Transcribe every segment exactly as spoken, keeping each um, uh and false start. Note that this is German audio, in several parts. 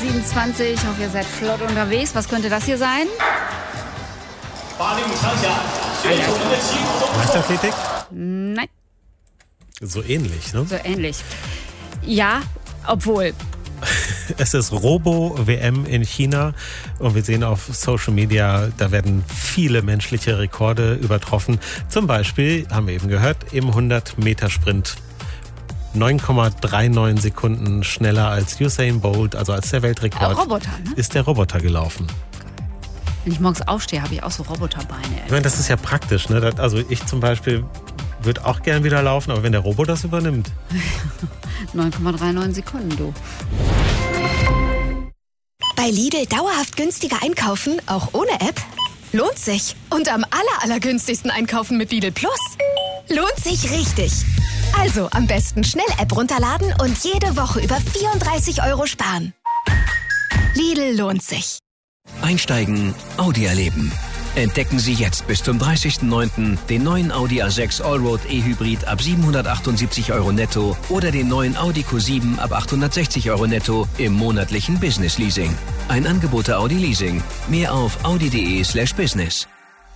siebenundzwanzig. Ich hoffe, ihr seid flott unterwegs. Was könnte das hier sein? Leichtathletik? Nein. So ähnlich, ne? So ähnlich. Ja, obwohl... Es ist Robo-W M in China und wir sehen auf Social Media, da werden viele menschliche Rekorde übertroffen. Zum Beispiel, haben wir eben gehört, im hundert-Meter-Sprint. neun Komma neununddreißig Sekunden schneller als Usain Bolt, also als der Weltrekord, äh, Roboter, ne? ist der Roboter gelaufen. Wenn ich morgens aufstehe, habe ich auch so Roboterbeine. Ich meine, das ist ja praktisch, ne? Also ich zum Beispiel würde auch gern wieder laufen, aber wenn der Roboter das übernimmt. neun Komma neununddreißig Sekunden, du. Bei Lidl dauerhaft günstiger einkaufen, auch ohne App? Lohnt sich. Und am aller, allergünstigsten einkaufen mit Lidl Plus? Lohnt sich richtig. Also am besten schnell App runterladen und jede Woche über vierunddreißig Euro sparen. Lidl lohnt sich. Einsteigen, Audi erleben. Entdecken Sie jetzt bis zum dreißigsten neunten den neuen Audi A sechs Allroad E-Hybrid ab siebenhundertachtundsiebzig Euro netto oder den neuen Audi Q sieben ab achthundertsechzig Euro netto im monatlichen Business Leasing. Ein Angebot der Audi Leasing. Mehr auf audi.de slash business.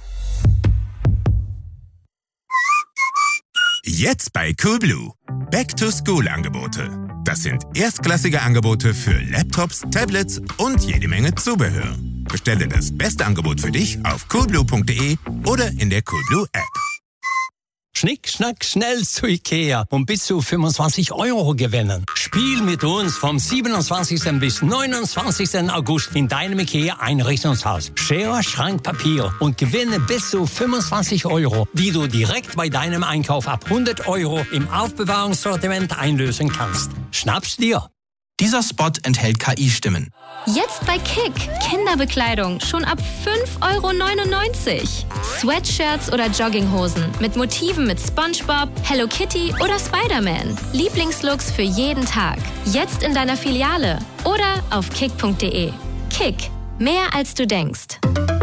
Jetzt bei Coolblue. Back-to-School-Angebote. Das sind erstklassige Angebote für Laptops, Tablets und jede Menge Zubehör. Bestelle das beste Angebot für dich auf coolblue punkt de oder in der Coolblue App. Schnick, schnack, schnell zu Ikea und bis zu fünfundzwanzig Euro gewinnen. Spiel mit uns vom siebenundzwanzigsten bis neunundzwanzigsten August in deinem Ikea-Einrichtungshaus. Schere, Schrank, Papier und gewinne bis zu fünfundzwanzig Euro, die du direkt bei deinem Einkauf ab hundert Euro im Aufbewahrungssortiment einlösen kannst. Schnapp's dir! Dieser Spot enthält K I-Stimmen. Jetzt bei Kick. Kinderbekleidung schon ab fünf Euro neunundneunzig. Sweatshirts oder Jogginghosen mit Motiven mit SpongeBob, Hello Kitty oder Spider-Man. Lieblingslooks für jeden Tag. Jetzt in deiner Filiale oder auf kick punkt de. Kick. Mehr als du denkst.